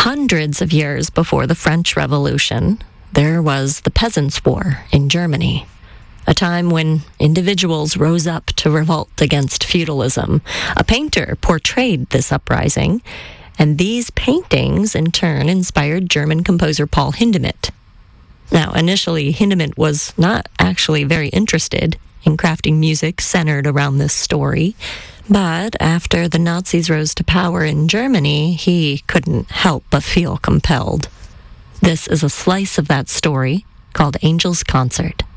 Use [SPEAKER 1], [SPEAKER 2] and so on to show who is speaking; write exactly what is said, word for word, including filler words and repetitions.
[SPEAKER 1] Hundreds of years before the French Revolution, there was the Peasants' War in Germany, a time when individuals rose up to revolt against feudalism. A painter portrayed this uprising, and these paintings, in turn, inspired German composer Paul Hindemith. Now, initially, Hindemith was not actually very interested in crafting music centered around this story, but after the Nazis rose to power in Germany, he couldn't help but feel compelled. This is a slice of that story called Angel's Concert.